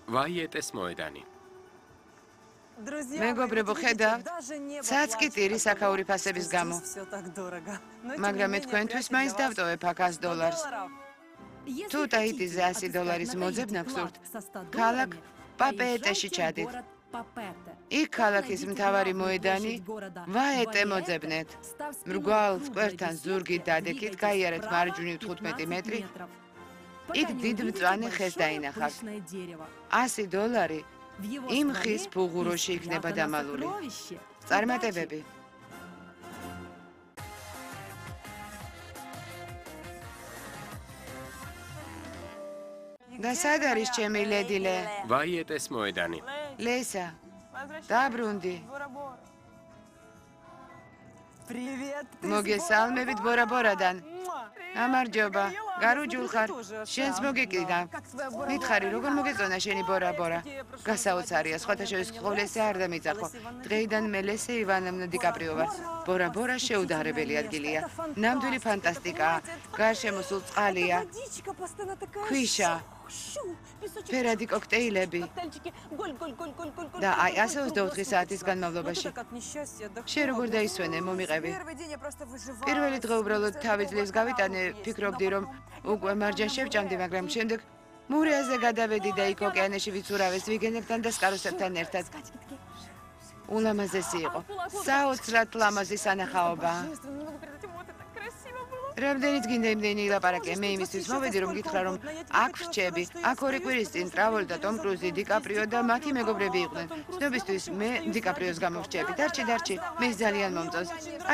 ვაიეტეს მოედანი. მეგობრებო, ხედავთ, ცაცკი ტირი საქაური ფასების გამო. მაგრამ მე თქვენთვის მაინც დავტოვებ აქ $100. თუ ტაიტიზე $100 მოძებნა გსურთ, ქალაქ პაპეეტეში ჩადით. იქ ქალაქის მთავარი მოედანი ვაეტე მოძებნეთ. მრგვალ სკვერთან ზურგით დადექით, გაიარეთ მარჯვნივ 15 მეტრი. იქ დიდ მწვანე ხეს დაინახავთ. $100 იმ ხის ფუღუროში იქნება დამალული. წარმატებები. და სად არის ჩემი ლედილე? ვაიეტეს მოედანი. ლესა, დაბრუნდი. მოგესალმებით ბორაბორადან. გამარჯობა, გარუჯულ ხარ, შენს მოგეკიდა. მითხარი, როგორ მოგეწონა შენი ბორაბორა? გასაოცარია, სხვათა შორის ყოვლესე არ დამიწახო. დღეიდან მე ლესე ივანოვნა დიკაპრიო ვარ. ბორაბორა შეუდარებელი ადგილია. ნამდვილი ფანტასტიკაა. გარშემო სულ წყალია. ქვიშა. ფერადი კოქტეილები. და აი ასე 24 საათის განმავლობაში. შენ როგორ დაისვენე, მომიყევი? პირველი დღე უბრალოდ თავი ძლივს გავიტანე, ფიქრობდი რომ უკვე მარჯან შევჭამდი, მაგრამ შემდეგ მურეაზე გადავედი და იქ ოკეანეში ვიცურავეს ვიგენებთან და სკაროსებთან ერთად. ულამაზესი იყო. საოცრად ლამაზი სანახაობა. რამდენიც გინდა იმდენი ილაპარაკე, მე იმისთვის მოვედი, რომ გითხრა, რომ აქ ვრჩები, აქ 2 კვირის წინ ტრაvolta, ტომ კრუზი, დიკაპრიო და მათი მეგობრები იყვნენ. ცნობისთვის მე დიკაპრიოს გამო ვრჩები. დარჩი, მე ძალიან მომწონს.